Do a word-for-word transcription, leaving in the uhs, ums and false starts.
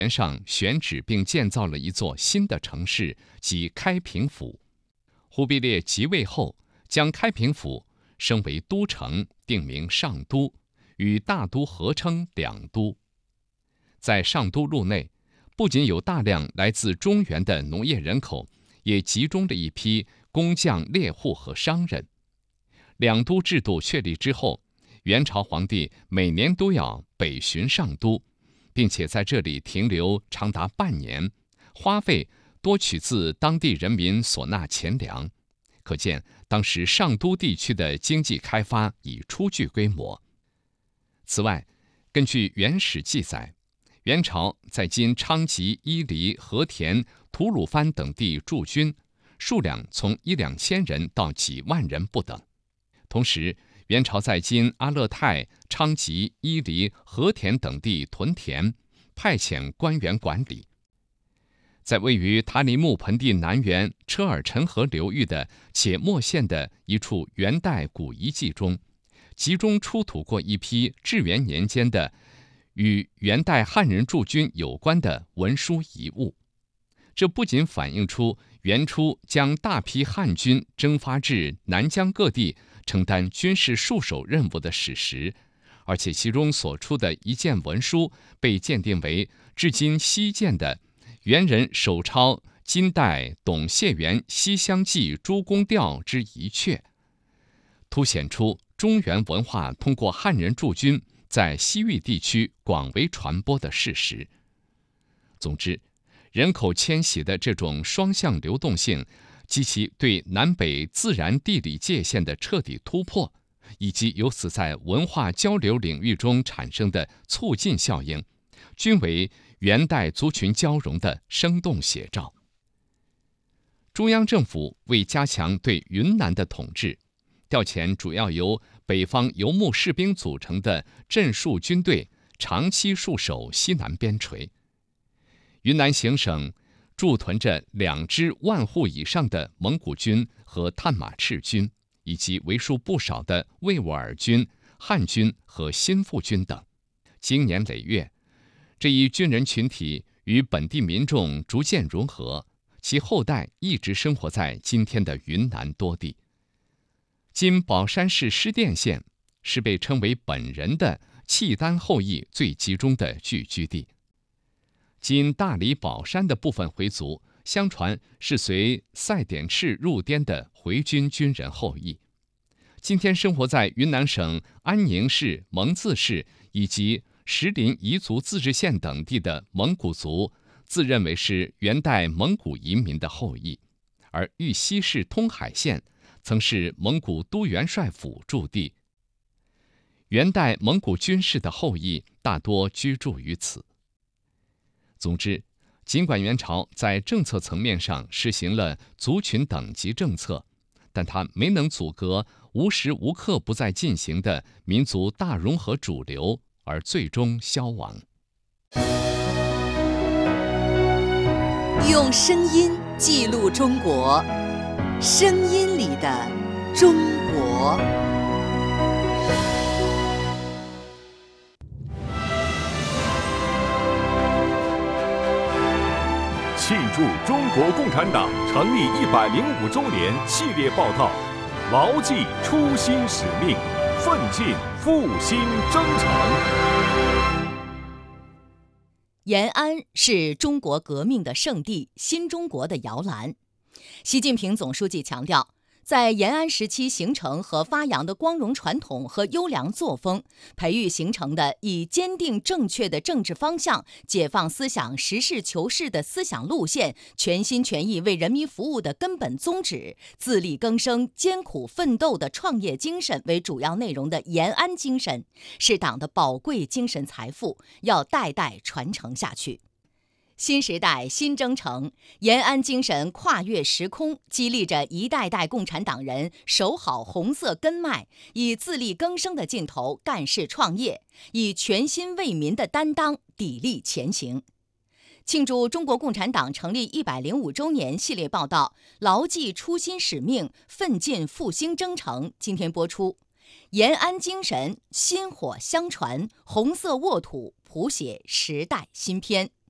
原上选址并建造了一座新的城市，即开平府。忽必烈即位后，将开平府升为都城，定名上都，与大都合称两都。在上都路内，不仅有大量来自中原的农业人口，也集中了一批工匠、猎户和商人。两都制度确立之后，元朝皇帝每年都要北巡上都，并且在这里停留长达半年，花费多取自当地人民所纳钱粮，可见当时上都地区的经济开发已初具规模。此外，根据《元史》记载，元朝在今昌吉、伊犁、和田、吐鲁番等地驻军，数量从一两千人到几万人不等。同时，元朝在今阿勒泰、昌吉、伊犁、和田等地屯田，派遣官员管理。在位于塔里木盆地南缘车尔陈河流域的且末县的一处元代古遗迹中，集中出土过一批至元年间的与元代汉人驻军有关的文书遗物。这不仅反映出元初将大批汉军征发至南疆各地承担军事戍守任务的史实，而且其中所出的一件文书被鉴定为至今西建的元人手抄金代董解元西厢记诸公调之一阙，凸显出中原文化通过汉人驻军在西域地区广为传播的事实。总之，人口迁徙的这种双向流动性，及其对南北自然地理界限的彻底突破，以及由此在文化交流领域中产生的促进效应，均为元代族群交融的生动写照。中央政府为加强对云南的统治，调遣主要由北方游牧士兵组成的镇戍军队，长期戍守西南边陲。云南行省驻屯着两支万户以上的蒙古军和探马赤军，以及为数不少的维吾尔军、汉军和新附军等。经年累月，这一军人群体与本地民众逐渐融合，其后代一直生活在今天的云南多地。今保山市施甸县是被称为本人的契丹后裔最集中的聚居地。今大理保山的部分回族，相传是随赛典赤入滇的回军军人后裔。今天生活在云南省安宁市、蒙自市以及石林彝族自治县等地的蒙古族，自认为是元代蒙古移民的后裔，而玉溪市通海县曾是蒙古都元帅府驻地。元代蒙古军士的后裔大多居住于此。总之，尽管元朝在政策层面上实行了族群等级政策，但它没能阻隔无时无刻不在进行的民族大融合主流，而最终消亡。 用声音记录中国，声音里的中国。 庆祝中国共产党成立一百零五周年系列报道，牢记初心使命，奋进复兴征程。 延安是中国革命的圣地，新中国的摇篮。习近平总书记强调，在延安时期形成和发扬的光荣传统和优良作风，培育形成的以坚定正确的政治方向、解放思想、实事求是的思想路线、全心全意为人民服务的根本宗旨、自力更生、艰苦奋斗的创业精神为主要内容的延安精神，是党的宝贵精神财富，要代代传承下去。新时代新征程，延安精神跨越时空，激励着一代代共产党人守好红色根脉，以自力更生的劲头干事创业，以全心为民的担当砥砺前行。庆祝中国共产党成立一百零五周年系列报道，牢记初心使命，奋进复兴征程，今天播出。延安精神薪火相传，红色沃土谱写时代新篇。